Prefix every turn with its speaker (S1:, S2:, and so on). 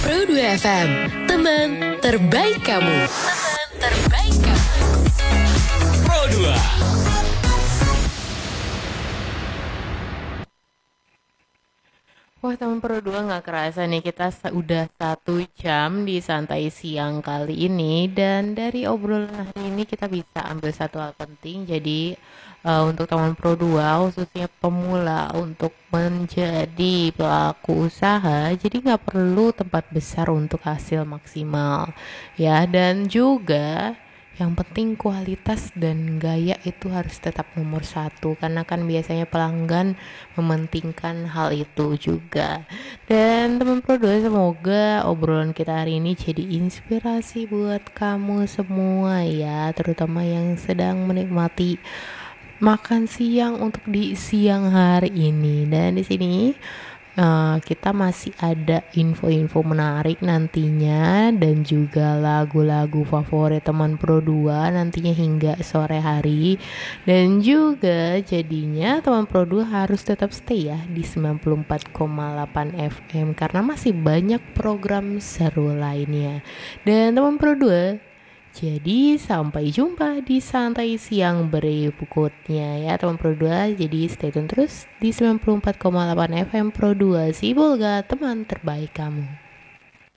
S1: Pro 2 FM, teman terbaik kamu. Teman terbaik kamu.
S2: Pro 2.
S3: Wah, teman Pro 2 gak kerasa nih, kita udah 1 jam di santai siang kali ini. Dan dari obrolan hari ini kita bisa ambil satu hal penting. Jadi untuk teman Pro 2, khususnya pemula, untuk menjadi pelaku usaha, jadi gak perlu tempat besar untuk hasil maksimal ya. Dan juga yang penting kualitas dan gaya itu harus tetap nomor satu, karena kan biasanya pelanggan mementingkan hal itu juga. Dan teman Pro 2, semoga obrolan kita hari ini jadi inspirasi buat kamu semua ya, terutama yang sedang menikmati makan siang untuk di siang hari ini. Dan di sini kita masih ada info-info menarik nantinya, dan juga lagu-lagu favorit teman Pro 2 nantinya hingga sore hari. Dan juga jadinya teman Pro 2 harus tetap stay ya di 94,8 FM, karena masih banyak program seru lainnya. Dan teman Pro 2, jadi sampai jumpa di santai siang berikutnya ya teman Pro 2. Jadi stay tune terus di 94,8 FM Pro 2, si Bolga, teman terbaik kamu.